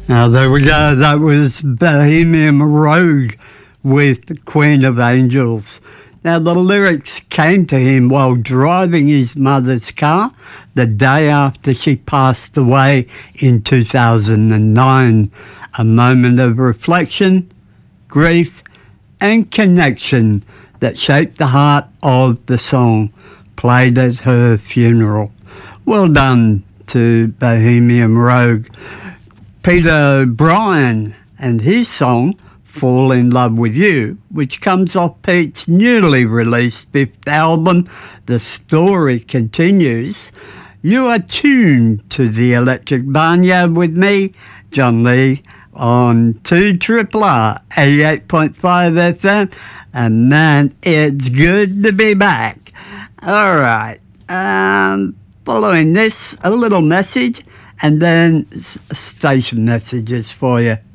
Now there we go, that was Bohemian Rogue with Queen of Angels. Now the lyrics came to him while driving his mother's car the day after she passed away in 2009. A moment of reflection, grief and connection that shaped the heart of the song, played at her funeral. Well done to Bohemian Rogue. Peter O'Brien and his song Fall in Love with You, which comes off Pete's newly released fifth album, The Story Continues. You are tuned to the Electric Barnyard with me, John Lee, on 2RRR 88.5 FM, and man, it's good to be back. All right, following this, a little message, and then station messages for you.